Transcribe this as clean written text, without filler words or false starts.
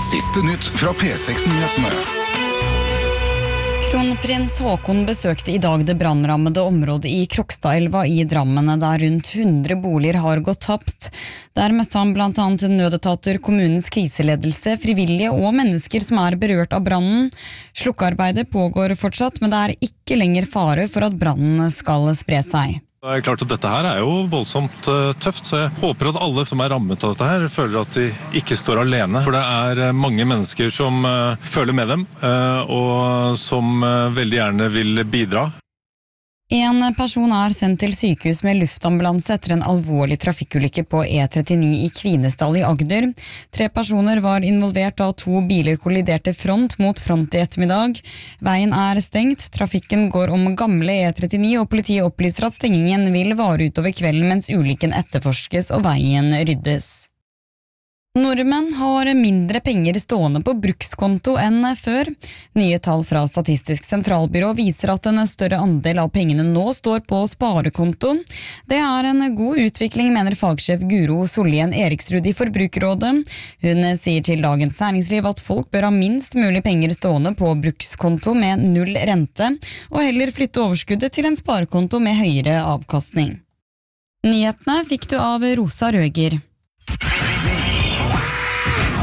Siste nytt fra P6-nyhetene. Kronprins Haakon besøkte I dag det brannrammede området I Krokstadelva I Drammen, der rundt 100 boliger har gått tapt. Der møtte han blant annet nødetater, kommunens kriseledelse, frivillige og mennesker som berørt av brannen. Slukkearbeidet pågår fortsatt, men det ikke lenger fare for at brannen skal spre seg. Det klart at dette her jo voldsomt tøft, så jeg håper at alle som rammet av dette her føler at de ikke står alene. For det mange mennesker som føler med dem, og som veldig gjerne vil bidra. En person sendt til sykehus med luftambulanse etter en alvorlig trafikkulykke på E39 I Kvinesdal I Agder. 3 personer var involvert da 2 biler kolliderte front mot front I ettermiddag. Veien stengt, trafikken går om gamle E39, og politiet opplyser at stengingen vil vare utover kvelden mens ulykken etterforskes og veien ryddes. Nordmenn har mindre penger stående på brukskonto enn før. Nye tall fra Statistisk sentralbyrå viser at en større andel av pengene nå står på sparekonto. Det en god utvikling, mener fagsjef Guro Solien Eriksrud I Forbrukerrådet. Hun sier til Dagens Næringsliv at folk bør ha minst mulig penger stående på brukskonto med 0 rente, og heller flytte overskuddet til en sparekonto med høyere avkastning. Nyhetene fikk du av Rosa Røger.